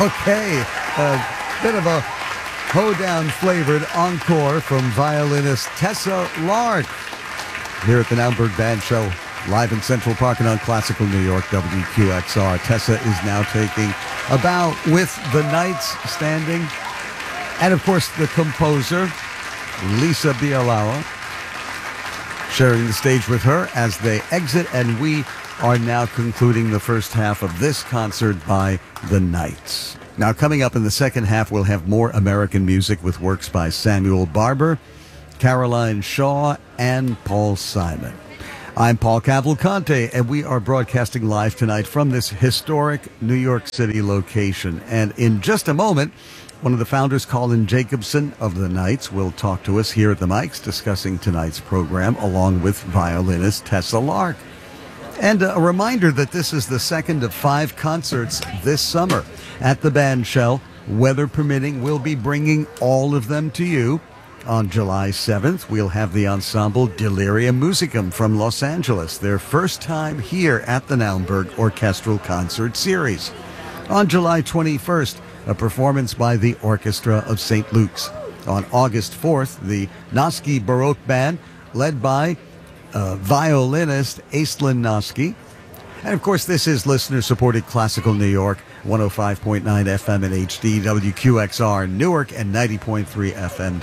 Okay, a bit of a hoedown flavored encore from violinist Tessa Lark here at the Naumburg Band Show, live in Central Park and on Classical New York, WQXR. Tessa is now taking a bow with the Knights standing, and of course the composer Lisa Bielawa sharing the stage with her as they exit, and we are now concluding the first half of this concert by the Knights. Now, coming up in the second half, we'll have more American music with works by Samuel Barber, Caroline Shaw, and Paul Simon. I'm Paul Cavalcante, and we are broadcasting live tonight from this historic New York City location. And in just a moment, one of the founders, Colin Jacobson of the Knights, will talk to us here at the mics discussing tonight's program, along with violinist Tessa Lark. And a reminder that this is the second of 5 concerts this summer at the Band Shell. Weather permitting, we'll be bringing all of them to you. On July 7th, we'll have the ensemble Delirium Musicum from Los Angeles, their first time here at the Naumburg Orchestral Concert Series. On July 21st, a performance by the Orchestra of St. Luke's. On August 4th, the Noski Baroque Band, led by violinist Aislinn Noski. And of course, this is listener-supported Classical New York, 105.9 FM in HD, WQXR Newark, and 90.3 FM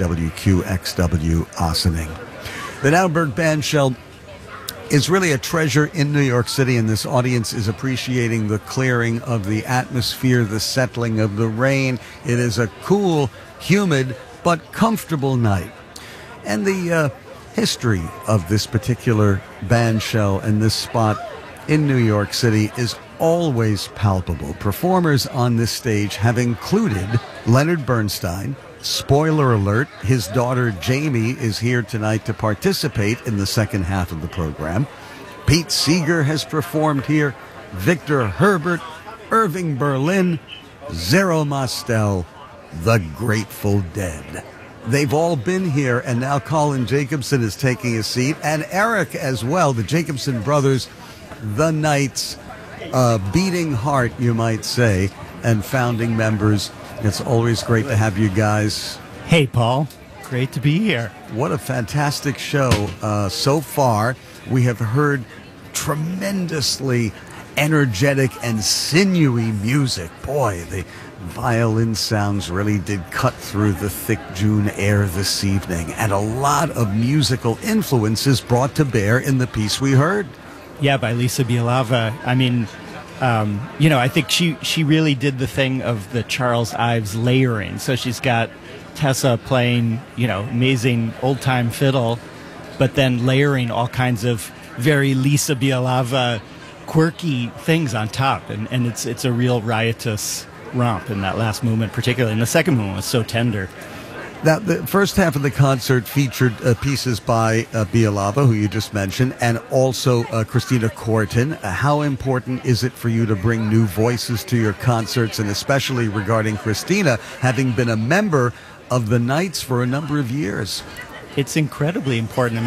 WQXW Ossining. The Naumburg Band Shell is really a treasure in New York City, and this audience is appreciating the clearing of the atmosphere, the settling of the rain. It is a cool, humid, but comfortable night. And the history of this particular band shell and this spot in New York City is always palpable. Performers on this stage have included Leonard Bernstein. Spoiler alert, his daughter Jamie is here tonight to participate in the second half of the program. Pete Seeger has performed here, Victor Herbert, Irving Berlin, Zero Mostel, the Grateful Dead. They've all been here, and now Colin Jacobson is taking a seat, and Eric as well, the Jacobson brothers, the Knights, beating heart, you might say, and founding members. It's always great to have you guys. Hey, Paul. Great to be here. What a fantastic show. So far, we have heard tremendously energetic and sinewy music. Boy, the violin sounds really did cut through the thick June air this evening, and a lot of musical influences brought to bear in the piece we heard. Yeah, by Lisa Bielawa. I mean, I think she really did the thing of the Charles Ives layering. So she's got Tessa playing, amazing old-time fiddle, but then layering all kinds of very Lisa Bielawa quirky things on top. And it's a real riotous romp in that last movement, particularly. And the second movement was so tender. Now, the first half of the concert featured pieces by Bielawa, who you just mentioned, and also Christina Corton. How important is it for you to bring new voices to your concerts, and especially regarding Christina, having been a member of the Knights for a number of years? It's incredibly important.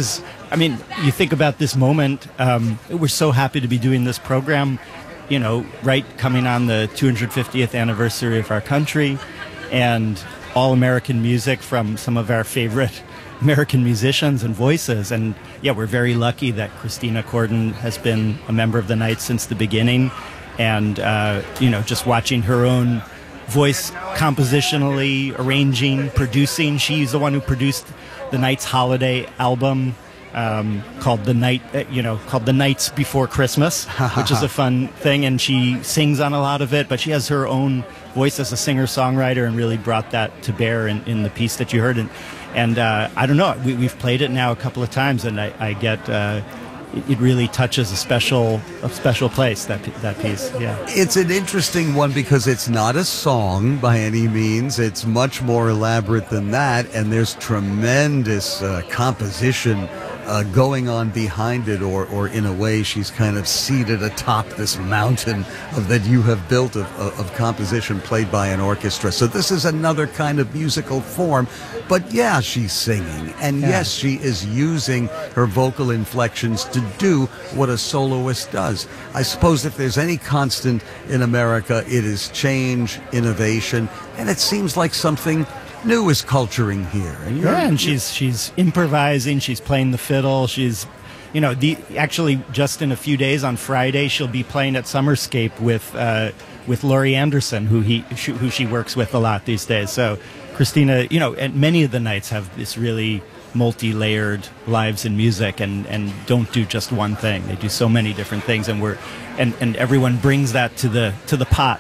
You think about this moment. We're so happy to be doing this program, right coming on the 250th anniversary of our country, and all-American music from some of our favorite American musicians and voices. And yeah, we're very lucky that Christina Corton has been a member of the Knights since the beginning. And, just watching her own voice compositionally, arranging, producing. She's the one who produced the Knights holiday album called The Nights Before Christmas, which is a fun thing. And she sings on a lot of it, but she has her own voice as a singer-songwriter and really brought that to bear in the piece that you heard. And I don't know, we've played it now a couple of times, and I get it really touches a special place, that piece. Yeah, it's an interesting one because it's not a song by any means. It's much more elaborate than that, and there's tremendous composition going on behind it, or in a way she's kind of seated atop this mountain that you have built of composition played by an orchestra. So this is another kind of musical form, but yeah, she's singing, and yes, she is using her vocal inflections to do what a soloist does. I suppose if there's any constant in America, it is change, innovation, and it seems like something new is culturing here. And she's improvising, she's playing the fiddle, she's, actually just in a few days on Friday, she'll be playing at Summerscape with Laurie Anderson, who she works with a lot these days. So Christina, and many of the nights have this really multi-layered lives in music and don't do just one thing. They do so many different things, and everyone brings that to the pot,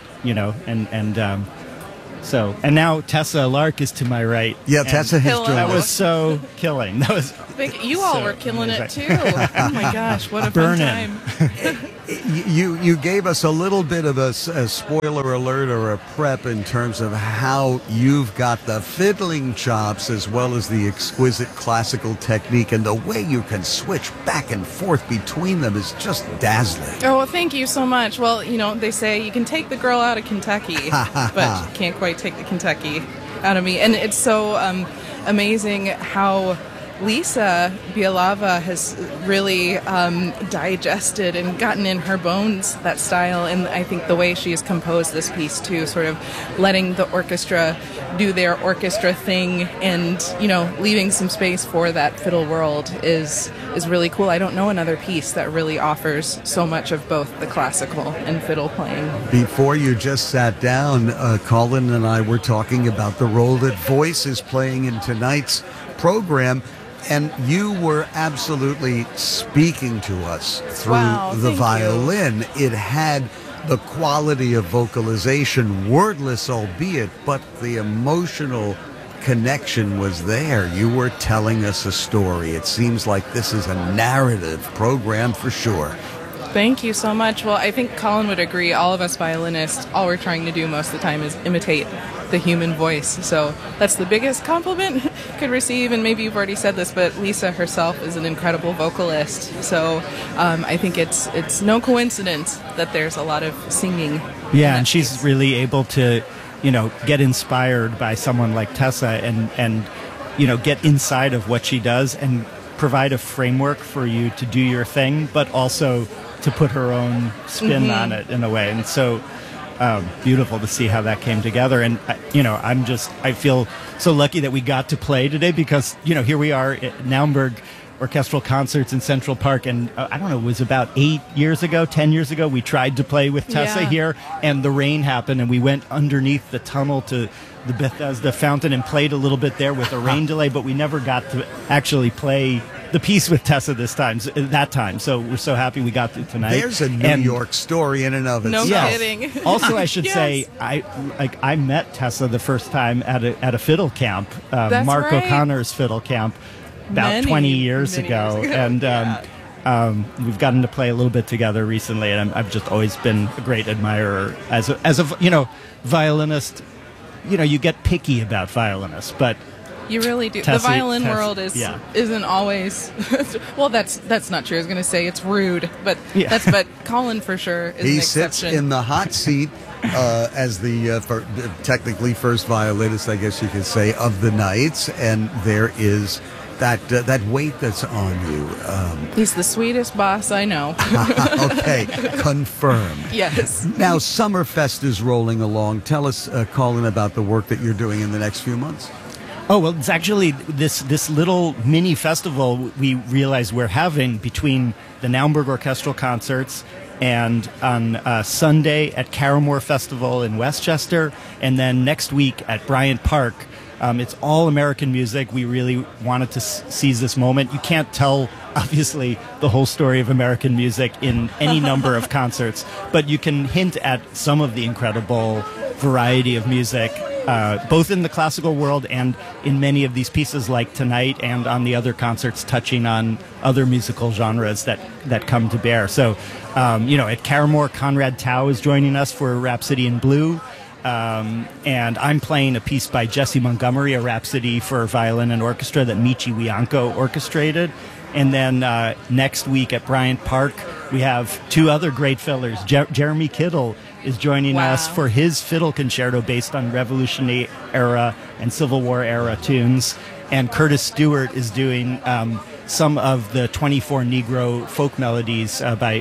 So, and now Tessa Lark is to my right. Yeah, Tessa has joined us. That was so killing. That was. You all were killing it too. Oh my gosh, what a fun time! You gave us a little bit of a spoiler alert or a prep in terms of how you've got the fiddling chops as well as the exquisite classical technique, and the way you can switch back and forth between them is just dazzling. Oh, well, thank you so much. Well, they say you can take the girl out of Kentucky, but you can't quite take the Kentucky out of me. And it's so amazing how Lisa Bielava has really digested and gotten in her bones that style, and I think the way she has composed this piece too, sort of letting the orchestra do their orchestra thing and leaving some space for that fiddle world is really cool. I don't know another piece that really offers so much of both the classical and fiddle playing. Before you just sat down, Colin and I were talking about the role that voice is playing in tonight's program. And you were absolutely speaking to us through the violin. It had the quality of vocalization, wordless albeit, but the emotional connection was there. You were telling us a story. It seems like this is a narrative program for sure. Thank you so much. Well, I think Colin would agree. All of us violinists, all we're trying to do most of the time is imitate the human voice. So that's the biggest compliment could receive. And maybe you've already said this, but Lisa herself is an incredible vocalist. So I think it's no coincidence that there's a lot of singing. Yeah, and she's really able to, get inspired by someone like Tessa and get inside of what she does and provide a framework for you to do your thing, but also to put her own spin on it in a way. And so beautiful to see how that came together. And, I feel so lucky that we got to play today because, here we are at Naumburg Orchestral Concerts in Central Park. And I don't know, it was about 10 years ago, we tried to play with Tessa here, and the rain happened, and we went underneath the tunnel to the Bethesda Fountain and played a little bit there with a rain delay, but we never got to actually play the piece with Tessa that time. So we're so happy we got to tonight. There's a New York story in and of itself. No kidding. Also, I should say, I met Tessa the first time at a fiddle camp, Mark O'Connor's fiddle camp, about 20 years ago. And we've gotten to play a little bit together recently, and I've just always been a great admirer as a violinist. You get picky about violinists, but you really do. The violin world isn't always. Well, that's not true. I was going to say it's rude, but but Colin for sure is an exception. He sits in the hot seat as the technically first violinist, I guess you could say, of the night, and there is that weight that's on you. He's the sweetest boss I know. Okay, confirmed. Yes. Now, Summerfest is rolling along. Tell us, Colin, about the work that you're doing in the next few months. Oh, well, it's actually this little mini festival we realize we're having between the Naumburg Orchestral Concerts and on Sunday at Caramore Festival in Westchester, and then next week at Bryant Park. It's all American music. We really wanted to seize this moment. You can't tell, obviously, the whole story of American music in any number of concerts, but you can hint at some of the incredible variety of music, both in the classical world and in many of these pieces like tonight and on the other concerts touching on other musical genres that come to bear. So, at Caramore, Conrad Tao is joining us for Rhapsody in Blue. And I'm playing a piece by Jesse Montgomery, a Rhapsody for violin and orchestra that Michi Wianko orchestrated. And then next week at Bryant Park, we have two other great fiddlers. Jeremy Kittle is joining us for his fiddle concerto based on Revolutionary era and Civil War era tunes. And Curtis Stewart is doing some of the 24 Negro folk melodies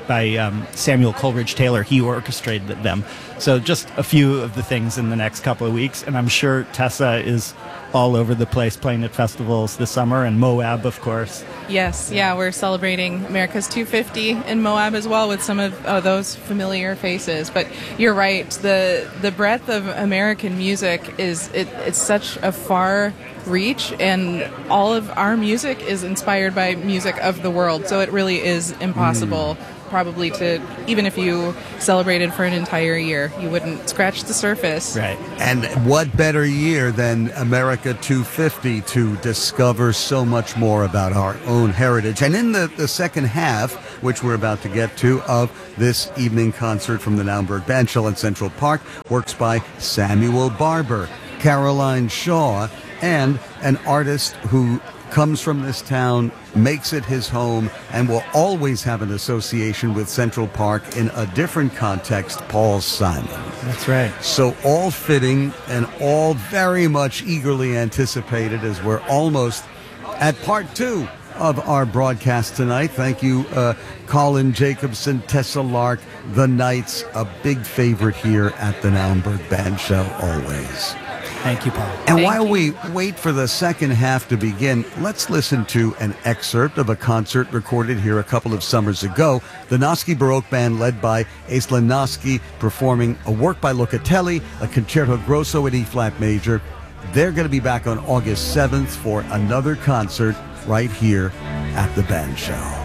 by Samuel Coleridge Taylor. He orchestrated them. So just a few of the things in the next couple of weeks. And I'm sure Tessa is all over the place playing at festivals this summer, and Moab, of course. Yes, yeah, we're celebrating America's 250 in Moab as well with some of those familiar faces. But you're right, the breadth of American music it's such a far reach, and all of our music is inspired by music of the world. So it really is impossible probably to, even if you celebrated for an entire year, you wouldn't scratch the surface. Right. And what better year than America 250 to discover so much more about our own heritage. And in the second half, which we're about to get to, of this evening concert from the Naumburg Bandshell in Central Park, works by Samuel Barber, Caroline Shaw, and an artist who comes from this town, makes it his home, and will always have an association with Central Park in a different context, Paul Simon. That's right. So all fitting and all very much eagerly anticipated as we're almost at part 2 of our broadcast tonight. Thank you, Colin Jacobson, Tessa Lark, the Knights, a big favorite here at the Naumburg Bandshell always. Thank you, Paul. And while we wait for the second half to begin, let's listen to an excerpt of a concert recorded here a couple of summers ago. The Nosky Baroque Band, led by Aislinn Nosky, performing a work by Locatelli, a Concerto Grosso at E-flat major. They're going to be back on August 7th for another concert right here at the Bandshell.